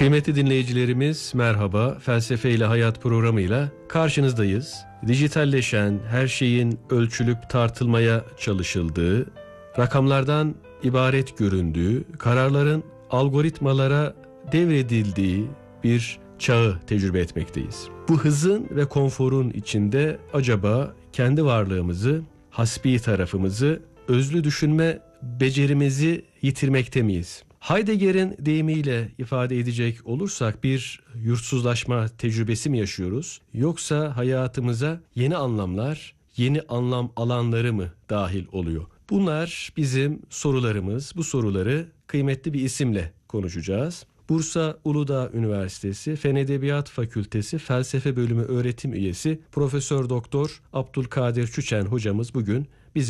Kıymetli dinleyicilerimiz merhaba. Felsefe ile Hayat programıyla karşınızdayız. Dijitalleşen, her şeyin ölçülüp tartılmaya çalışıldığı, rakamlardan ibaret göründüğü, kararların algoritmalara devredildiği bir çağı tecrübe etmekteyiz. Bu hızın ve konforun içinde acaba kendi varlığımızı, hasbi tarafımızı, özlü düşünme becerimizi yitirmekte miyiz? Heidegger'in deyimiyle ifade edecek olursak bir yurtsuzlaşma tecrübesi mi yaşıyoruz? Yoksa hayatımıza yeni anlamlar, yeni anlam alanları mı dahil oluyor? Bunlar bizim sorularımız. Bu soruları kıymetli bir isimle konuşacağız. Bursa Uludağ Üniversitesi Fen Edebiyat Fakültesi Felsefe Bölümü öğretim üyesi Profesör Doktor Abdülkadir Çüçen hocamız bugün